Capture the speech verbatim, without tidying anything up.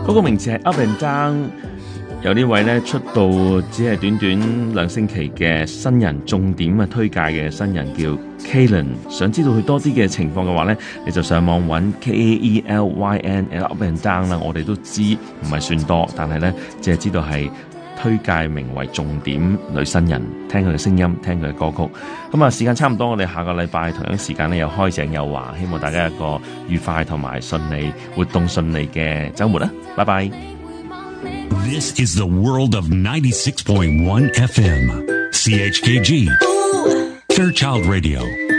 嗰個名字係 Up and Down， 由呢位咧出道只係短短兩星期嘅新人，重點啊推介嘅新人叫 Kaelyn。想知道佢多啲嘅情況嘅話咧，你就上網揾 K A E L Y N Up and Down 啦。我哋都知唔係算多，但係咧只係知道係推介名為重點女新人，聽佢嘅聲音，聽佢嘅歌曲。咁啊，時間差唔多，我哋下個禮拜同樣時間咧又開井有話，希望大家一個愉快同埋順利活動順利嘅週末啦，拜拜。 This is the world of ninety-six point one F M C H K G Fairchild Radio.